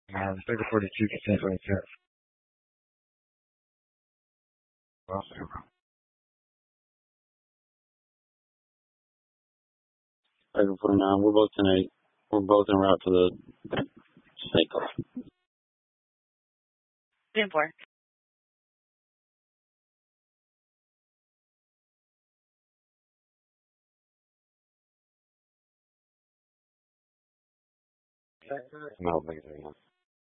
Figure 42 to 1026. Well, Figure 49. We're both en route to the Seiko. 10-4. No, make it 39.